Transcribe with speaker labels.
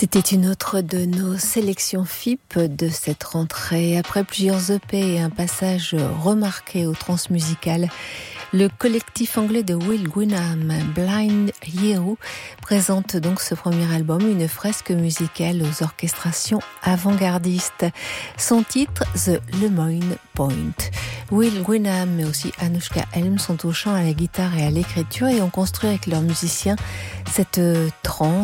Speaker 1: C'était une autre de nos sélections FIP de cette rentrée. Après plusieurs EP et un passage remarqué au transmusical, le collectif anglais de Will Gwynham, Blind Hero, présente donc ce premier album, une fresque musicale aux orchestrations avant-gardistes. Son titre, The Lemoyne Point. Will Gwynham, mais aussi Anushka Helm sont au chant, à la guitare et à l'écriture et ont construit avec leurs musiciens cette trance